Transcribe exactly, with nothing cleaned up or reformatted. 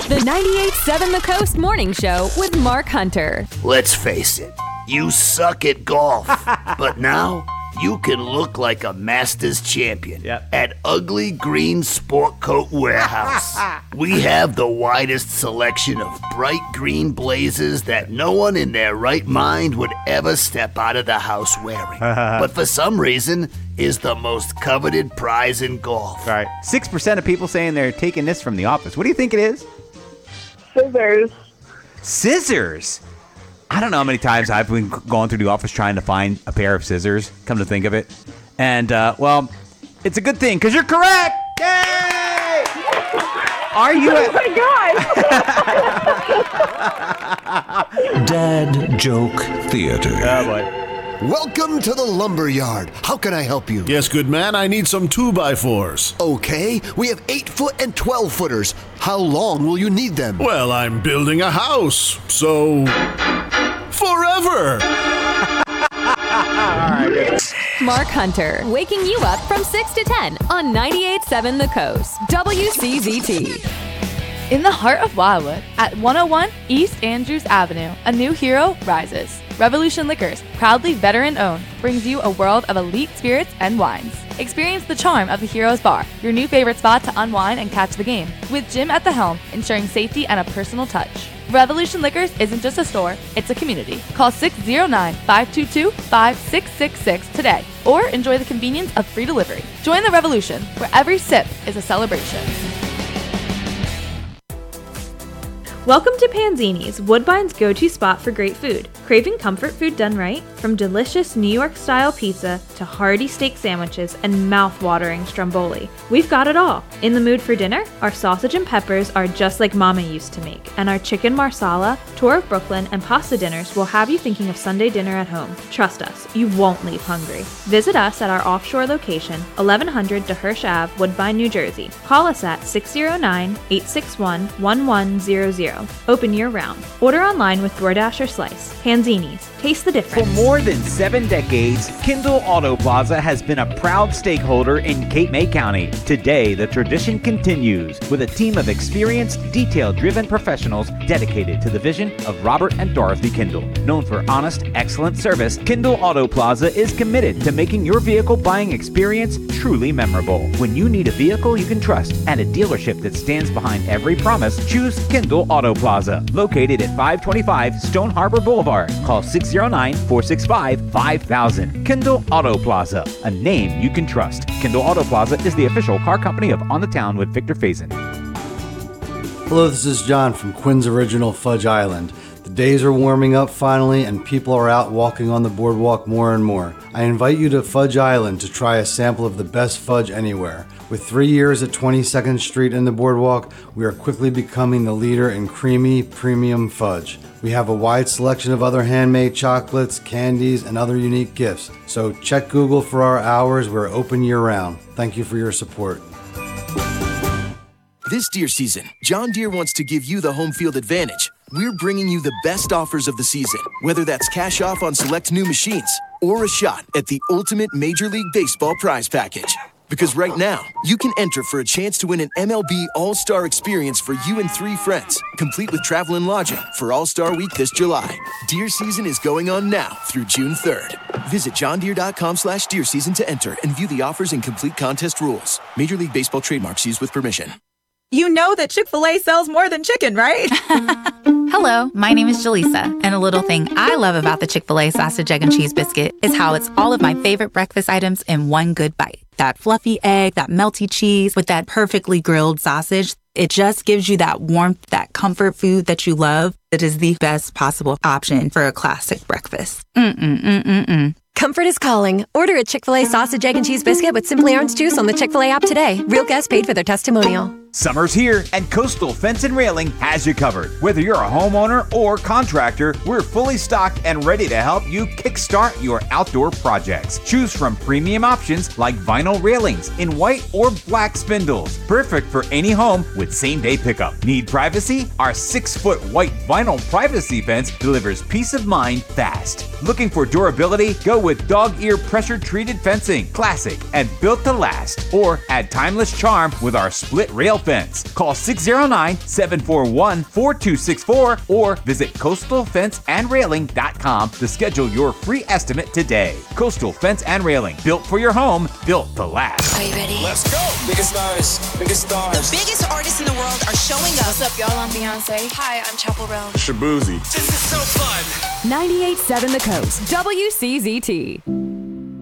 The ninety-eight point seven The Coast Morning Show with Mark Hunter. Let's face it, you suck at golf, but now you can look like a Masters champion Yep. at Ugly Green Sport Coat Warehouse. We have the widest selection of bright green blazers that no one in their right mind would ever step out of the house wearing. But for some reason, is the most coveted prize in golf. All right. six percent of people saying they're taking this from the office. What do you think it is? Scissors. Scissors. I don't know how many times I've been going through the office trying to find a pair of scissors, come to think of it. And, uh, well, it's a good thing because you're correct. Yay! Are you? Oh my God! Dad Joke Theater. Oh, boy. Welcome to the Lumberyard. How can I help you? Yes, good man. I need some two by fours. Okay, we have eight foot and twelve footers. How long will you need them? Well, I'm building a house, so forever. Mark Hunter, waking you up from six to ten on ninety-eight point seven The Coast, W C Z T. In the heart of Wildwood, at one oh one East Andrews Avenue, a new hero rises. Revolution Liquors, proudly veteran-owned, brings you a world of elite spirits and wines. Experience the charm of the Heroes Bar, your new favorite spot to unwind and catch the game, with Jim at the helm, ensuring safety and a personal touch. Revolution Liquors isn't just a store, it's a community. Call six oh nine, five two two, five six six six today, or enjoy the convenience of free delivery. Join the revolution, where every sip is a celebration. Welcome to Panzini's, Woodbine's go-to spot for great food. Craving comfort food done right? From delicious New York-style pizza to hearty steak sandwiches and mouth-watering stromboli, we've got it all. In the mood for dinner? Our sausage and peppers are just like Mama used to make, and our chicken marsala, tour of Brooklyn, and pasta dinners will have you thinking of Sunday dinner at home. Trust us, you won't leave hungry. Visit us at our offshore location, eleven hundred DeHirsch Ave, Woodbine, New Jersey. Call us at six oh nine, eight six one, one one zero zero. Open year-round. Order online with DoorDash or Slice. Panzini's. Taste the difference. For more than seven decades, Kindle Auto Plaza has been a proud stakeholder in Cape May County. Today, the tradition continues with a team of experienced, detail-driven professionals dedicated to the vision of Robert and Dorothy Kindle. Known for honest, excellent service, Kindle Auto Plaza is committed to making your vehicle buying experience truly memorable. When you need a vehicle you can trust and a dealership that stands behind every promise, choose Kindle Auto Plaza, located at five twenty-five Stone Harbor Boulevard. Call six oh nine, four six five, five thousand. Kindle Auto Plaza, a name you can trust. Kindle Auto Plaza is the official car company of On the Town with Victor Faison. Hello, this is John from Quinn's Original Fudge Island. The days are warming up finally, and people are out walking on the boardwalk more and more. I invite you to Fudge Island to try a sample of the best fudge anywhere. With three years at twenty-second Street and the boardwalk, we are quickly becoming the leader in creamy, premium fudge. We have a wide selection of other handmade chocolates, candies, and other unique gifts. So check Google for our hours. We're open year-round. Thank you for your support. This deer season, John Deere wants to give you the home field advantage. We're bringing you the best offers of the season, whether that's cash off on select new machines or a shot at the ultimate Major League Baseball prize package. Because right now, you can enter for a chance to win an M L B All-Star experience for you and three friends, complete with travel and lodging for All-Star Week this July. Deer season is going on now through June third. Visit johndeere.com slash deer season to enter and view the offers and complete contest rules. Major League Baseball trademarks used with permission. You know that Chick-fil-A sells more than chicken, right? Hello, my name is Jaleesa, and a little thing I love about the Chick-fil-A sausage, egg, and cheese biscuit is how it's all of my favorite breakfast items in one good bite. That fluffy egg, that melty cheese with that perfectly grilled sausage. It just gives you that warmth, that comfort food that you love. It is the best possible option for a classic breakfast. Mm-mm-mm-mm-mm. Comfort is calling. Order a Chick-fil-A sausage, egg, and cheese biscuit with Simply Orange Juice on the Chick-fil-A app today. Real guests paid for their testimonial. Summer's here, and Coastal Fence and Railing has you covered. Whether you're a homeowner or contractor, we're fully stocked and ready to help you kickstart your outdoor projects. Choose from premium options like vinyl railings in white or black spindles, perfect for any home with same-day pickup. Need privacy? Our six-foot white vinyl privacy fence delivers peace of mind fast. Looking for durability? Go with dog ear pressure-treated fencing, classic and built to last. Or add timeless charm with our split rail Fence. Call six oh nine, seven four one, four two six four or visit coastal fence and railing dot com to schedule your free estimate today. Coastal Fence and Railing, built for your home, built to last. Are you ready? Let's go! Biggest stars, biggest stars. The biggest artists in the world are showing up. What's up, y'all? I'm Beyonce. Hi, I'm Chapel Roan. Shabuzi. This is so fun. ninety-eight point seven The Coast, W C Z T.